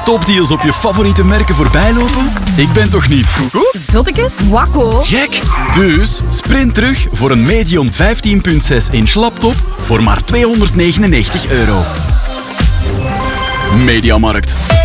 topdeals op je favoriete merken voorbij lopen? Ik ben toch niet Zottekes? Wakko. gek? Dus sprint terug voor een Medion 15.6 inch laptop voor maar €299. Mediamarkt.